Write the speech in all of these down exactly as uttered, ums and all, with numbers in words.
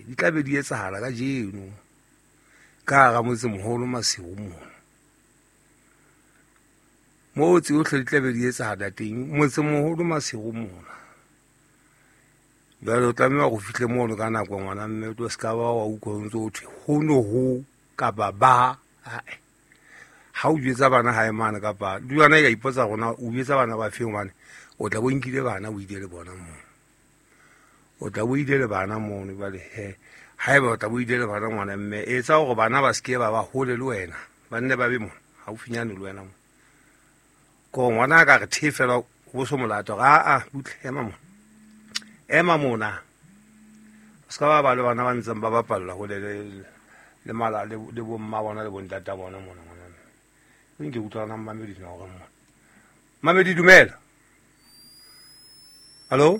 di tla be di etsahala ka jeno ka ga motse moholo Masego mona mo tse o hle di tla be di etsahala teng motse moholo Masego mona ba lo tlameha go fihle mo ka nako ngwana mme o ska ba wa ukontso o thwe ho no ho ka baba ha o jetsa bana ha e mana ka pa di bana ya ipotsa gona o jetsa bana ba feng bana o tla bo nkile bana o ile le bona mo o tla bo ile le bana mo ne ba le he ha e ba o tla bo ile le bana ngwana mme e tsa go bana ba ske ba ba hole le wena ba nne ba be mo ha o finyane le wena mo ko ngwana ka re thefela go so molato ga a butlema mo ema mona ska ba ba le bana ba ntse ba bapalla go le le mala le bo mma bona le bo ntata bona mona ngwana mme nke utlwana mmamedi na go mo Mamedi dumela Hello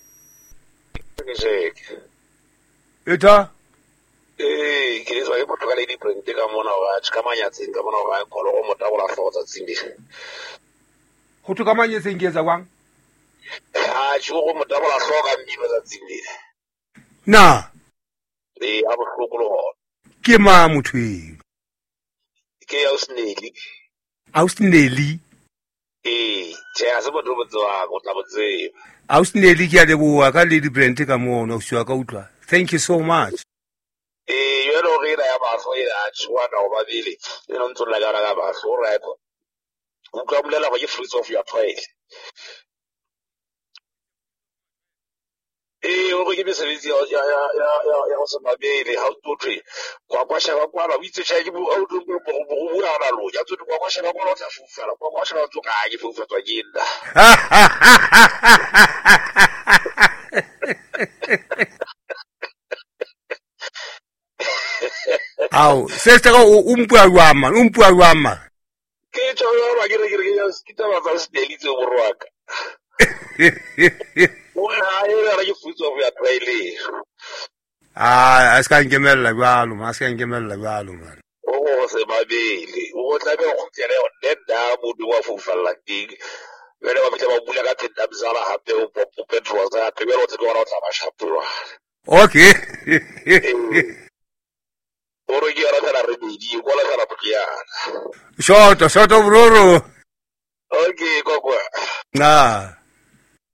Eta Eh ke letsa ke motho ka le di prente ka mona wa ka manyatseng ka mona wa kholo go mota go la hlotsa tsindi go to ka manyetseng ke etsa kwang ah jo go mota go la hloka mmino tsa tsindi na eh a bo hlokolo ke ma motho e ke ya usneli Ausneli eh je a se botho botsa go tla botse Ausneli ke a leboa ka le di prente ka mona o swa ka utlwa thank you so much eh yo lo re ya ba so ira tshwa na ba bile e no ntse la ga ga ba so right o ka mlela go ke fruits of your toil eh o go ke mesebetsi ya ya ya ya ya go se mabele ha o totwe kwa kwa shaba kwa ba itse tshai ke bo o tlo go go bua na lo ya tsoto kwa kwa shaba kwa lo tla fufala kwa kwa shaba tsoka ke fufa tswa kinda Au, sister o umpua rwama, umpua rwama. Ke tso yo ba gire gire ya skita ba ba steli tso borwaka. O ha e ra ke futso ya traile. Ah, aska ngemella bjalo, aska ngemella bjalo man. O go se babele, o tla be go tsere o nda mo di wa fufalla ding. Bele ba bitsa ba bula ka tenda bzala hape o popo petrol za te bele o tlo ra o tla ba shapulwa. Okay. Oro ke ra tsara re di go la tsara pukiana. Short, short of roro. Okay, kokwa. Na.